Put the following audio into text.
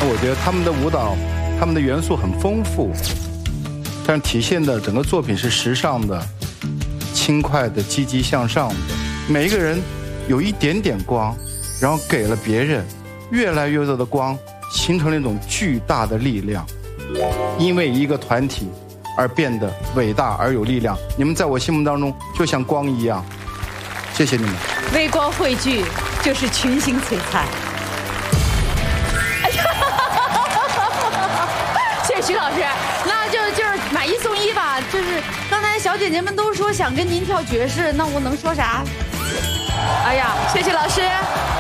我觉得他们的舞蹈，他们的元素很丰富，但是体现的整个作品是时尚的、轻快的、积极向上的。每一个人有一点点光，然后给了别人越来越多的光，形成了一种巨大的力量。因为一个团体而变得伟大而有力量。你们在我心目当中就像光一样，谢谢你们。 微光汇聚就是群星璀璨。哎呀，谢谢徐老师，那就是买1送1吧。就是刚才小姐姐们都说想跟您跳爵士，那我能说啥？哎呀，谢谢老师。